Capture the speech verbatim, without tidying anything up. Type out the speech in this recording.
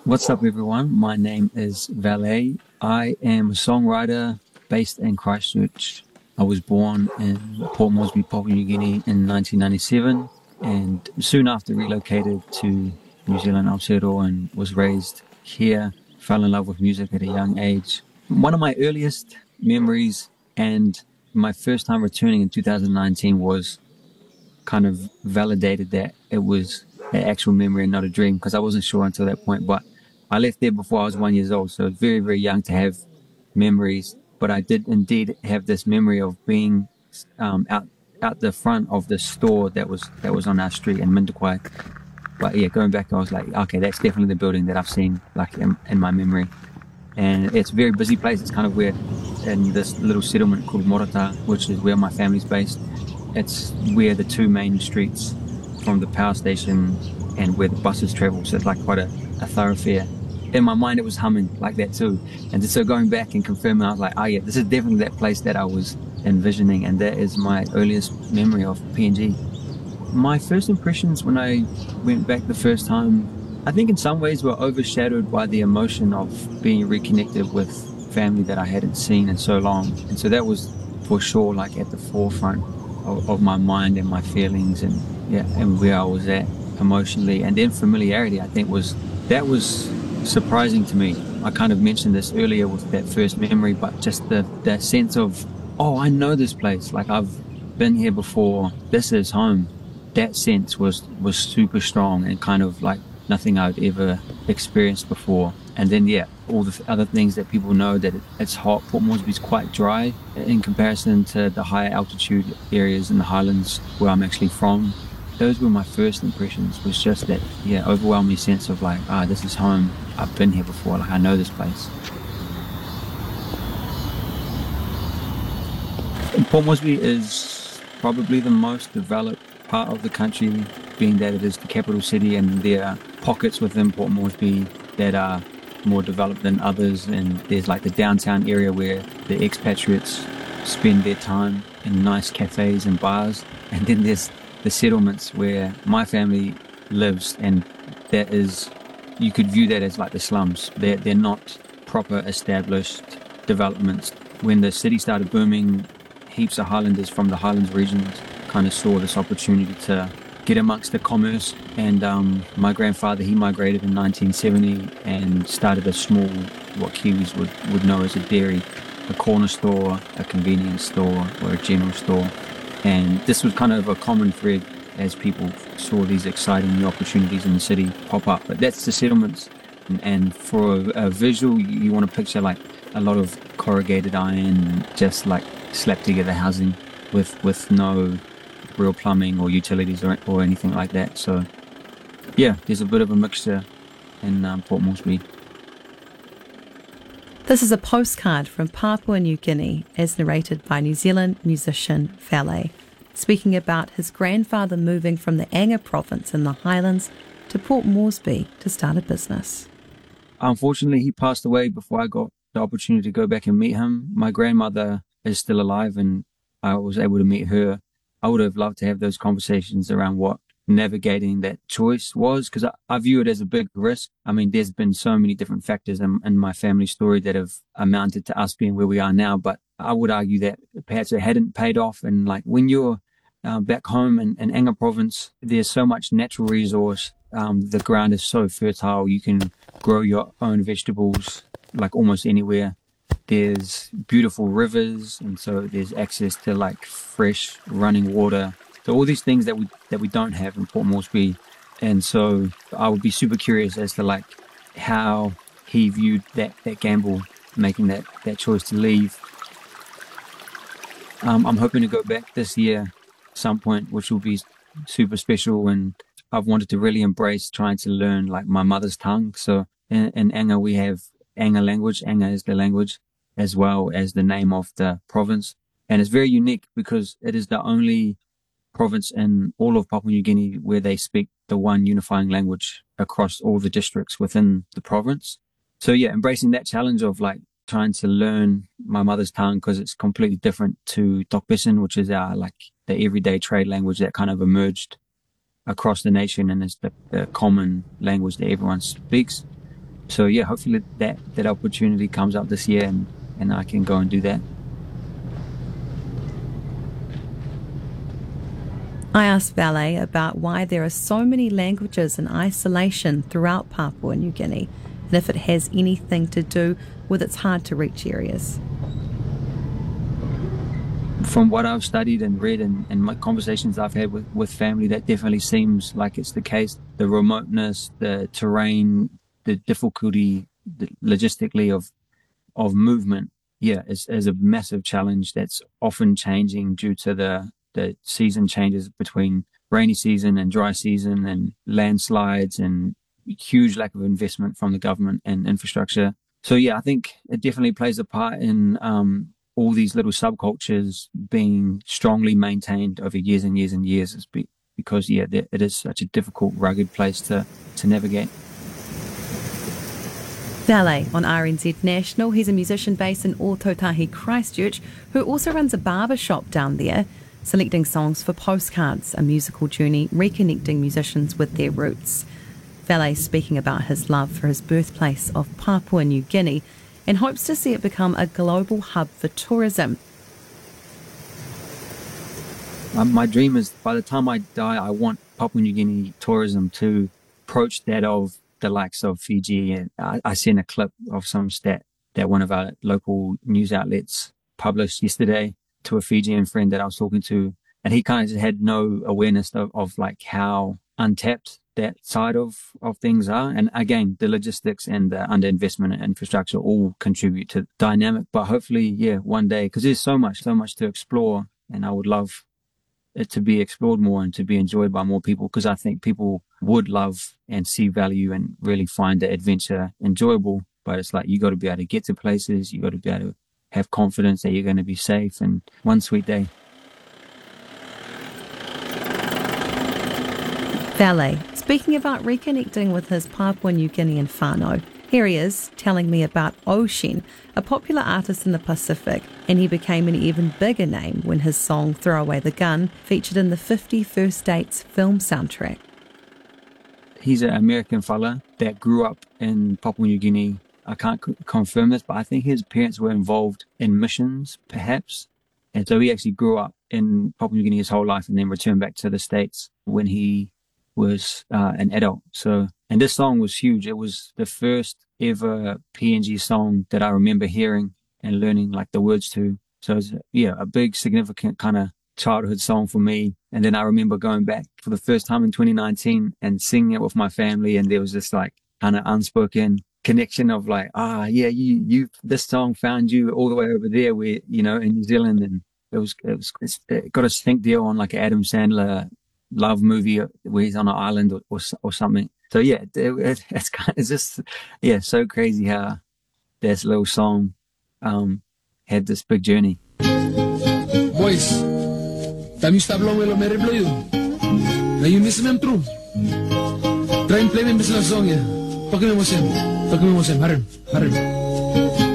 What's up, everyone? My name is Valet. I am a songwriter based in Christchurch. I was born in Port Moresby, Papua New Guinea in nineteen ninety-seven and soon after relocated to New Zealand, Aotearoa, and was raised here. Fell in love with music at a young age. One of my earliest memories and my first time returning in two thousand nineteen was kind of validated that it was an actual memory and not a dream, because I wasn't sure until that point. But I left there before I was one years old, so very, very young to have memories. But I did indeed have this memory of being um, out out the front of the store that was that was on our street in Mindakwai. But yeah, going back, I was like, okay, that's definitely the building that I've seen like in, in my memory. And it's a very busy place. It's kind of where in this little settlement called Morata, which is where my family's based. It's where the two main streets from the power station and where the buses travel. So it's like quite a, a thoroughfare. In my mind, it was humming like that too. And so going back and confirming, I was like, oh yeah, this is definitely that place that I was envisioning. And that is my earliest memory of P N G. My first impressions when I went back the first time, I think in some ways were overshadowed by the emotion of being reconnected with family that I hadn't seen in so long. And so that was for sure like at the forefront of, of my mind and my feelings and yeah, and where I was at emotionally. And then familiarity, I think was, that was surprising to me. I kind of mentioned this earlier with that first memory, but just the, that sense of, oh, I know this place. Like I've been here before. This is home. That sense was, was super strong and kind of like nothing I'd ever experienced before. And then, yeah, all the other things that people know, that it, it's hot. Port Moresby's quite dry in comparison to the higher altitude areas in the highlands where I'm actually from. Those were my first impressions, was just that, yeah, overwhelming sense of like, ah, this is home. I've been here before. Like, I know this place. And Port Moresby is probably the most developed part of the country, being that it is the capital city, and there are pockets within Port Moresby that are more developed than others. And there's like the downtown area where the expatriates spend their time in nice cafes and bars. And then there's the settlements where my family lives, and that is, you could view that as like the slums. They're, they're not proper established developments. When the city started booming, heaps of Highlanders from the Highlands regions kind of saw this opportunity to get amongst the commerce. And um, my grandfather, he migrated in nineteen seventy and started a small, what Kiwis would, would know as a dairy, a corner store, a convenience store, or a general store. And this was kind of a common thread as people saw these exciting new opportunities in the city pop up. But that's the settlements. And, and for a, a visual, you, you want to picture like a lot of corrugated iron, just like slapped together housing with, with no real plumbing or utilities or, or anything like that. So yeah, there's a bit of a mixture in um, Port Moresby. This is a postcard from Papua New Guinea, as narrated by New Zealand musician Valet, speaking about his grandfather moving from the Anga province in the Highlands to Port Moresby to start a business. Unfortunately, he passed away before I got the opportunity to go back and meet him. My grandmother is still alive and I was able to meet her. I would have loved to have those conversations around what navigating that choice was, because I, I view it as a big risk. I mean, there's been so many different factors in, in my family story that have amounted to us being where we are now, but I would argue that perhaps it hadn't paid off. And like when you're uh, back home in, in Anga province, there's so much natural resource. Um, the ground is so fertile. You can grow your own vegetables like almost anywhere. There's beautiful rivers, and so there's access to like fresh running water. So all these things that we that we don't have in Port Moresby. And so I would be super curious as to like how he viewed that, that gamble, making that, that choice to leave. Um, I'm hoping to go back this year at some point, which will be super special. And I've wanted to really embrace trying to learn like my mother's tongue. So in, in Anga, we have Anga language. Anga is the language as well as the name of the province. And it's very unique because it is the only province in all of Papua New Guinea where they speak the one unifying language across all the districts within the province. So yeah, embracing that challenge of like trying to learn my mother's tongue, because it's completely different to Tokpisin, which is our like the everyday trade language that kind of emerged across the nation and is the, the common language that everyone speaks. so yeah, hopefully that, that opportunity comes up this year and, and I can go and do that. I asked Valet about why there are so many languages in isolation throughout Papua New Guinea and if it has anything to do with its hard-to-reach areas. From what I've studied and read and, and my conversations I've had with, with family, that definitely seems like it's the case. The remoteness, the terrain, the difficulty the logistically of of movement, yeah, is, is a massive challenge that's often changing due to the the season changes between rainy season and dry season and landslides and huge lack of investment from the government and infrastructure. So yeah, I think it definitely plays a part in um, all these little subcultures being strongly maintained over years and years and years. It's be, because yeah, it is such a difficult, rugged place to, to navigate. Valet on R N Z National. He's a musician based in Ōtautahi, Christchurch, who also runs a barber shop down there, selecting songs for Postcards, a musical journey reconnecting musicians with their roots. Valet speaking about his love for his birthplace of Papua New Guinea and hopes to see it become a global hub for tourism. Um, my dream is by the time I die, I want Papua New Guinea tourism to approach that of the likes of Fiji. And I, I seen a clip of some stat that one of our local news outlets published yesterday to a Fijian friend that I was talking to, and he kind of just had no awareness of, of like how untapped that side of, of things are. And again, the logistics and the underinvestment and infrastructure all contribute to the dynamic. But hopefully, yeah, one day, because there's so much, so much to explore, and I would love it to be explored more and to be enjoyed by more people, because I think people would love and see value and really find the adventure enjoyable. But it's like, you got to be able to get to places, you got to be able to have confidence that you're going to be safe, and one sweet day. Valet, speaking about reconnecting with his Papua New Guinean whānau. Here he is telling me about Ocean, a popular artist in the Pacific, and he became an even bigger name when his song Throw Away the Gun featured in the fifty First Dates film soundtrack. He's an American fella that grew up in Papua New Guinea. I can't c- confirm this, but I think his parents were involved in missions, perhaps. And so he actually grew up in Papua New Guinea his whole life and then returned back to the States when he was uh, an adult. So, and this song was huge. It was the first ever P N G song that I remember hearing and learning like the words to. So it was, yeah, a big, significant kind of childhood song for me. And then I remember going back for the first time in twenty nineteen and singing it with my family. And there was this like kind of unspoken connection of like, ah, yeah, you, you, this song found you all the way over there where, you know, in New Zealand. And it was, it was, it got a stink deal on like an Adam Sandler love movie where he's on an island or, or, or something. So yeah, it, it, it's kind of, it's just, yeah, so crazy how this little song, um, had this big journey. Boys, time you stop long with me reply you. Now you miss me true. Try and play me miss the song, yeah. Talk to me, Mosem. Talk to me, Mosem. Harim, harim.